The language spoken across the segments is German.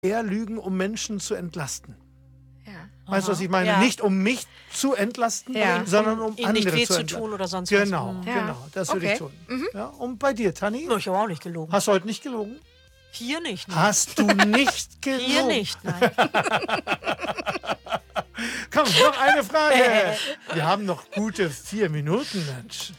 eher lügen, um Menschen zu entlasten. Ja. Weißt du, was ich meine? Ja. Nicht um mich zu entlasten, Ja. sondern um Ihnen andere nicht weh zu zu entlasten. tun oder sonst Genau, was. Ja. genau. Das würde ich Okay. tun. Ja, und bei dir, Tanni? Ich habe auch nicht gelogen. Hast du heute nicht gelogen? Hier nicht. Ne? Hast du nicht gelogen? Hier nicht, nein. Komm, noch eine Frage. Wir haben noch gute 4 Minuten, Mensch.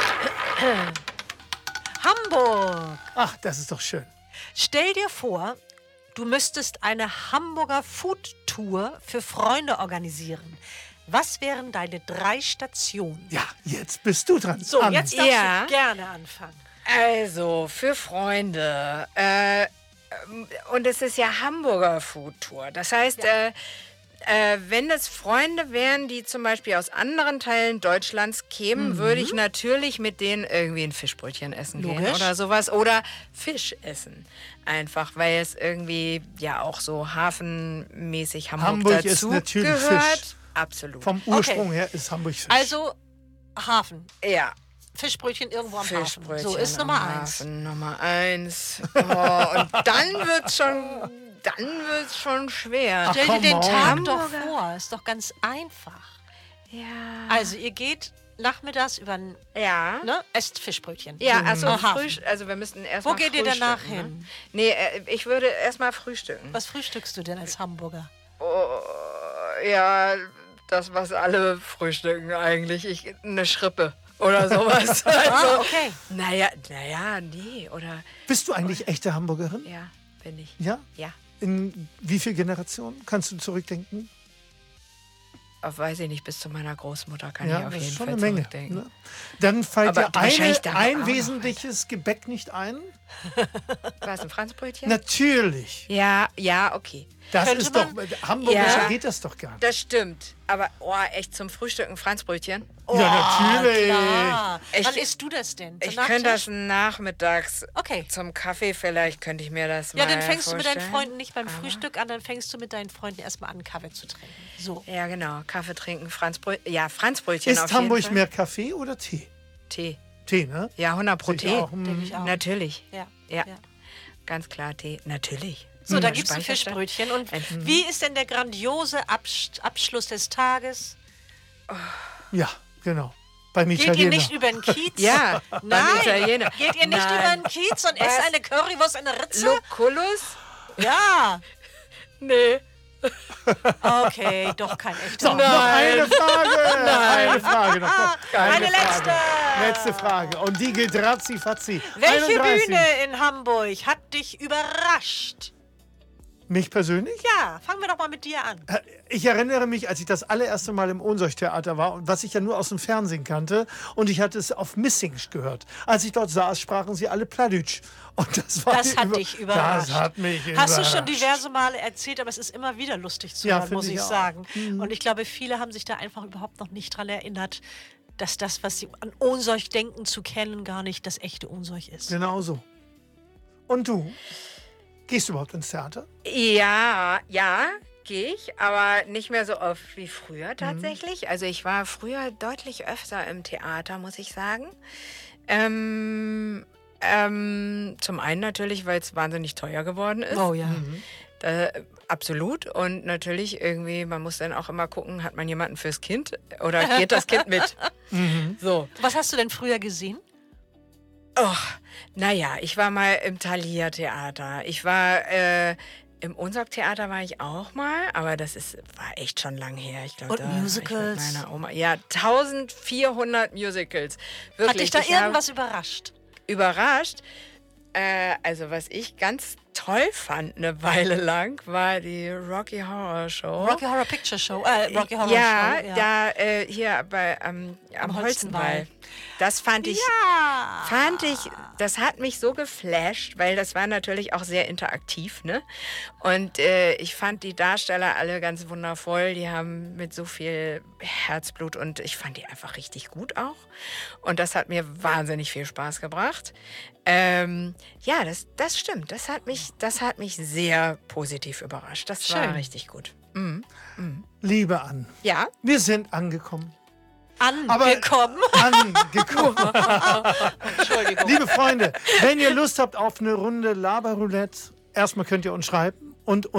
Hamburg. Ach, das ist doch schön. Stell dir vor, du müsstest eine Hamburger Food-Tour für Freunde organisieren. Was wären deine 3 Stationen? Ja, jetzt bist du dran. So, Anne. jetzt darfst Ja. du gerne anfangen. Also, für Freunde. Und es ist ja Hamburger Food Tour. Das heißt, wenn es Freunde wären, die zum Beispiel aus anderen Teilen Deutschlands kämen, würde ich natürlich mit denen irgendwie ein Fischbrötchen essen gehen Logisch. oder sowas. Oder Fisch essen. Einfach, weil es irgendwie ja auch so hafenmäßig Hamburg Hamburg ist dazu natürlich gehört. Fisch. Absolut. Vom Ursprung her ist Hamburg Fisch. Also, Hafen. Ja. Fischbrötchen irgendwo am Hafen. Fischbrötchen So ist am Nummer 1. Hafen, Nummer 1. Oh, und dann wird's schon schwer. Stell dir come den on. Tag doch Hamburger. vor. Ist doch ganz einfach. Ja. Also, ihr geht nachmittags über ein, Ja. esst Fischbrötchen. Ja, also Am Hafen. also wir müssten erstmal Wo geht ihr danach hin? Ne? Nee, ich würde erstmal frühstücken. Was frühstückst du denn als Hamburger? Ja, das, was alle frühstücken eigentlich. Eine Schrippe oder sowas. Also, Okay. Naja, nee, oder... Bist du eigentlich echte Hamburgerin? Ja, bin ich. Ja? Ja. In wie viel Generationen kannst du zurückdenken? Weiß ich nicht, bis zu meiner Großmutter kann Ja, ich auf das jeden ist schon Fall eine Menge. zurückdenken. Ne? Dann fällt Aber dir wahrscheinlich da auch ein noch wesentliches Gebäck nicht ein? War es ein Franzbrötchen? Natürlich. Ja, okay. Das Könnte ist doch, Hamburger Ja. geht das doch gar nicht. Das stimmt. Aber, echt zum Frühstück ein Franzbrötchen? Ja, natürlich. Klar. Ich- Wann isst du das denn? Zum Ich könnte Nachtisch? das nachmittags Okay. zum Kaffee vielleicht, könnte ich mir das Ja, mal dann fängst du mit deinen vorstellen. Freunden nicht beim Frühstück an, dann fängst du mit deinen Freunden erstmal an, Kaffee zu trinken. So. Ja, genau. Kaffee trinken, Franzbrötchen auf Ist jeden Hamburg Fall. mehr Kaffee oder Tee? Tee. Tee, ne? Ja, 100 pro Sicher Tee. auch, Denke ich auch. Natürlich. Ja. Ja. Ganz klar Tee. Natürlich. So, da gibt es ein Speicherstadt. Fischbrötchen. Und wie ist denn der grandiose Abschluss des Tages? Ja, genau. Beim Geht Italiener. ihr nicht über den Kiez? Ja, Nein. beim Italiener. Geht ihr nicht Nein. über den Kiez und esst eine Currywurst in der Ritze? Lucullus? Ja. Nee. Okay, doch kein echter. So, noch eine Frage. Eine Frage noch. Eine letzte. Letzte Frage. Und die geht ratzi-fatzi. Welche 31. Bühne in Hamburg hat dich überrascht? Mich persönlich? Ja, fangen wir doch mal mit dir an. Ich erinnere mich, als ich das allererste Mal im Ohnsorg-Theater war und was ich ja nur aus dem Fernsehen kannte und ich hatte es auf Missingsch gehört. Als ich dort saß, sprachen sie alle Pladütsch. Und das war Das mir hat dich überrascht. Das hat mich Hast du überrascht. schon diverse Male erzählt, aber es ist immer wieder lustig zu Ja, hören, finde muss ich ich auch. sagen. Und ich glaube, viele haben sich da einfach überhaupt noch nicht dran erinnert, dass das, was sie an Ohnsorg denken zu kennen, gar nicht das echte Ohnsorg ist. Genau so. Und du? Gehst du überhaupt ins Theater? Ja, gehe ich, aber nicht mehr so oft wie früher tatsächlich. Also ich war früher deutlich öfter im Theater, muss ich sagen. Zum einen natürlich, weil es wahnsinnig teuer geworden ist. Oh ja. Absolut. Und natürlich irgendwie, man muss dann auch immer gucken, hat man jemanden fürs Kind oder geht das Kind mit? So. Was hast du denn früher gesehen? Oh, naja, ich war mal im Thalia-Theater. Ich war im Unsorg-Theater war ich auch mal, aber war echt schon lang her. Ich glaube, Und da war ich Musicals? mit meiner Oma. Ja, 1400 Musicals. Wirklich. Hat dich da Ich hab irgendwas überrascht? überrascht? Also was ich ganz toll fand eine Weile lang, war die Rocky Horror Show. Rocky Horror Picture Show. Rocky Horror ja, Show. da hier am Holzenwall. Das fand ich, das hat mich so geflasht, weil das war natürlich auch sehr interaktiv, ne? Und ich fand die Darsteller alle ganz wundervoll. Die haben mit so viel Herzblut und ich fand die einfach richtig gut auch. Und das hat mir wahnsinnig viel Spaß gebracht. Ja, das stimmt. Das hat mich sehr positiv überrascht. Das Schön. war richtig gut. Liebe Ann, Ja. wir sind angekommen. Angekommen. Angekommen. Entschuldigung. Liebe Freunde, wenn ihr Lust habt auf eine Runde Laberroulette, erstmal könnt ihr uns schreiben und